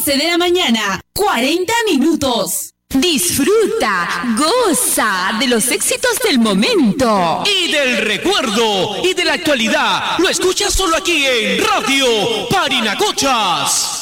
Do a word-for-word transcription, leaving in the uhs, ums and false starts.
once de la mañana, cuarenta minutos. Disfruta, goza de los éxitos del momento. Y del recuerdo y de la actualidad. Lo escuchas solo aquí en Radio Parinacochas.